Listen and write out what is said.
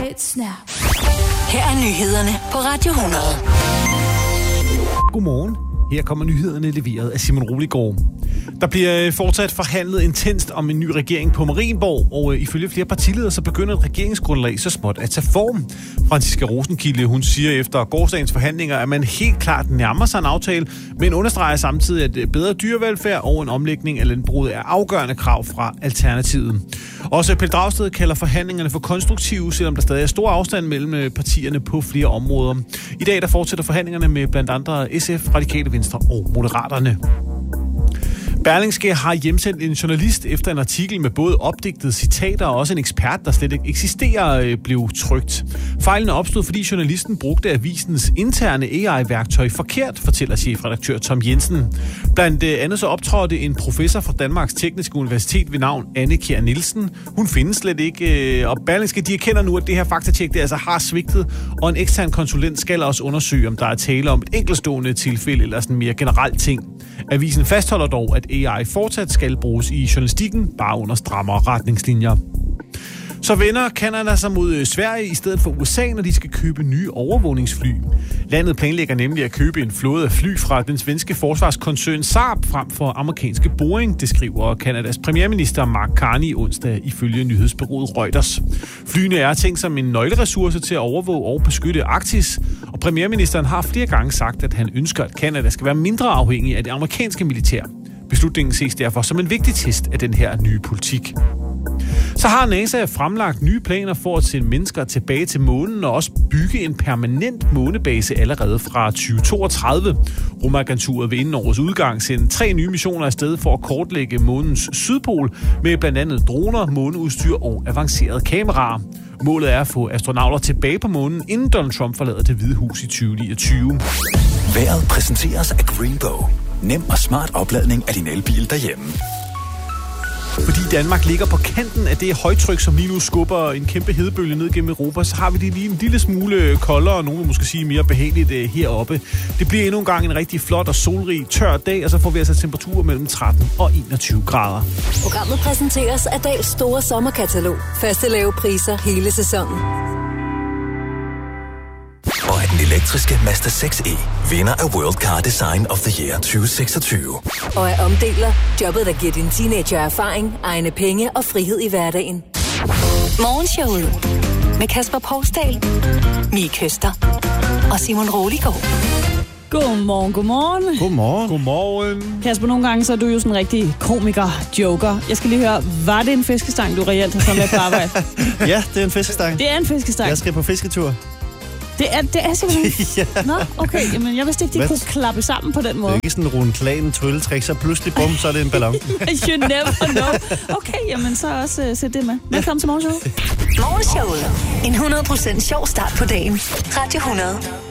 Her er nyhederne på Radio 100. Godmorgen. Her kommer nyhederne leveret af Simon Roligård. Der bliver fortsat forhandlet intenst om en ny regering på Marienborg, og ifølge flere partiledere, så begynder et regeringsgrundlag så småt at tage form. Franciska Rosenkilde, hun siger efter gårsdagens forhandlinger, at man helt klart nærmer sig en aftale, men understreger samtidig, at bedre dyrevelfærd og en omlægning af landbruget er afgørende krav fra Alternativet. Også Pelle Dragsted kalder forhandlingerne for konstruktive, selvom der stadig er stor afstand mellem partierne på flere områder. I dag der fortsætter forhandlingerne med blandt andre SF, Radikale Venstre og Moderaterne. Berlingske har hjemsendt en journalist efter en artikel med både opdigtede citater og også en ekspert, der slet ikke eksisterer, blev trykt. Fejlen opstod, fordi journalisten brugte avisens interne AI-værktøj forkert, fortæller chefredaktør Tom Jensen. Blandt andet så optrådte en professor fra Danmarks Tekniske Universitet ved navn Anne Kjær Nielsen. Hun findes slet ikke, og Berlingske de erkender nu, at det her faktatjek det altså har svigtet, og en ekstern konsulent skal også undersøge, om der er tale om et enkeltstående tilfælde eller sådan mere generelt ting. Avisen fastholder dog, at AI fortsat skal bruges i journalistikken, bare under strammere retningslinjer. Så vender Canada sig mod Sverige i stedet for USA, når de skal købe nye overvågningsfly. Landet planlægger nemlig at købe en flåde af fly fra den svenske forsvarskoncern Saab frem for amerikanske Boeing, det skriver Canadas premierminister Mark Carney onsdag ifølge nyhedsbureauet Reuters. Flyene er tænkt som en nøgleressource til at overvåge og beskytte Arktis, og premierministeren har flere gange sagt, at han ønsker, at Canada skal være mindre afhængig af det amerikanske militær. Beslutningen ses derfor som en vigtig test af den her nye politik. Så har NASA fremlagt nye planer for at sende mennesker tilbage til månen og også bygge en permanent månebase allerede fra 2032. Rumagenturet vil inden årets udgang sende 3 nye missioner afsted for at kortlægge månens sydpol med blandt andet droner, måneudstyr og avancerede kameraer. Målet er at få astronauter tilbage på månen, inden Donald Trump forlader Det Hvide Hus i 2029. Vejret præsenteres af Greenbow. Nem og smart opladning af din elbil derhjemme. Fordi Danmark ligger på kanten af det højtryk, som lige nu skubber en kæmpe hedebølge ned gennem Europa, så har vi det lige en lille smule koldere, og nogen vil måske sige mere behageligt heroppe. Det bliver endnu en gang en rigtig flot og solrig, tør dag, og så får vi altså temperaturer mellem 13 og 21 grader. Programmet præsenteres af Dahls store sommerkatalog. Faste lave priser hele sæsonen. Og af den elektriske Mazda 6e, vinder af World Car Design of the Year 2026. Og af omdeler, jobbet der giver din teenager erfaring, egne penge og frihed i hverdagen. Morgenshowet med Kasper Poulsdal, Mie Køster og Simon Roligård. Godmorgen. Godmorgen. Kasper, nogle gange så er du jo sådan en rigtig komiker-joker. Jeg skal lige høre, var det en fiskestang, du reelt har taget med på arbejde? Ja, det er en fiskestang. Det er en fiskestang. Jeg skal på fisketur. Det er simpelthen... Ja. Nå, okay. Jamen, jeg vidste ikke, de kunne klappe sammen på den måde. Det er ikke sådan en rundklagen trylletrik, så pludselig bum, så er det en ballon. You never know. Okay, jamen så også sæt det med. Velkommen til Morgenshowet. Morgenshowet. En 100% sjov start på dagen. Radio 100.